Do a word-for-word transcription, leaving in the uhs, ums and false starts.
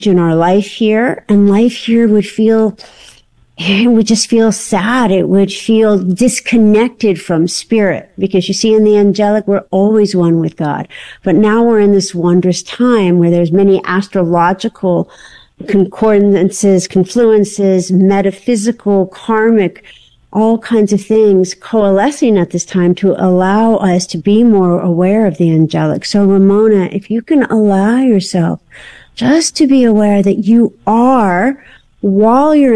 in our life here, and life here would feel, it would just feel sad. It would feel disconnected from spirit, because you see, in the angelic, we're always one with God. But now we're in this wondrous time where there's many astrological concordances, confluences, metaphysical, karmic, all kinds of things coalescing at this time to allow us to be more aware of the angelic. So Ramona, if you can allow yourself just to be aware that you are, while you're